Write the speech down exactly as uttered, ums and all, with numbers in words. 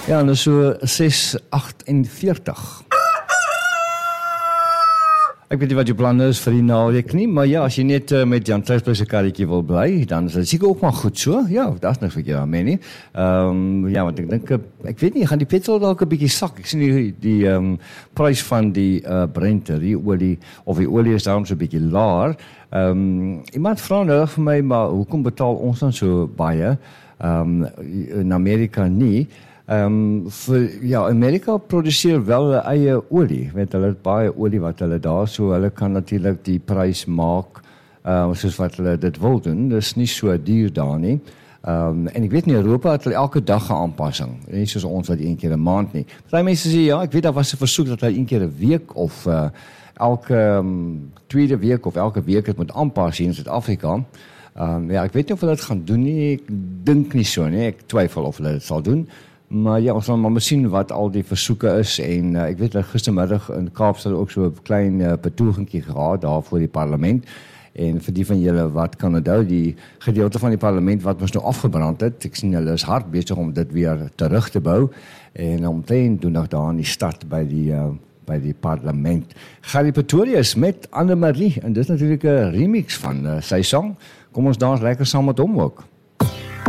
Ja, en dis so ses agtenveertig. Ek weet nie wat jou plan is vir die naweek nie, maar ja, as jy net uh, met Jan Trysbly se karretjie wil bly, dan is dit seker ook maar goed so. Ja, daar's niks verkeerd daarmee nie. Ehm um, ja, want ek dink ek weet nie, gaan die petrol dalk 'n bietjie sak. Ek sien die die ehm um, prys van die uh, Brent, die olie of die olie is daarom so 'n bietjie laer. Ehm um, iemand vra nou vir my, maar hoekom betaal ons dan so baie? Ehm um, in Amerika nie. Ehm um, vir ja, Amerika produseer wel hulle eie olie. Weet hulle het baie olie wat hulle daar, so hulle kan natuurlik die prys maak uh, soos wat hulle dit wil doen. Dis nie so duur daar nie. Ehm um, en ek weet nie, Europa het hulle elke dag 'n aanpassing. Nie soos ons wat een keer 'n maand nie. Party mense sê ja, ek weet daar was 'n versoek dat hulle een keer 'n week of uh, elke um, tweede week of elke week het moet aanpas hier in Suid-Afrika. Um, ja, ek weet nie of hulle dit gaan doen nie. Ek dink nie so nie. Ek twyfel of hulle dit sal doen. Maar ja, ons sal maar sien wat al die versoeke is. En uh, ek weet dat gistermiddag in Kaapstad ook so 'n klein uh, betogingkie gehad daar voor die parlement. En vir die van julle wat kan onthou, die gedeelte van die parlement wat ons nou afgebrand het, ek sien hulle is hard besig om dit weer terug te bou. En omtrent doen nog daar in die stad by die uh, by die parlement. Gary Pretorius met Anne Marie, en dit is natuurlik 'n remix van uh, sy song. Kom ons dans lekker saam met hom ook.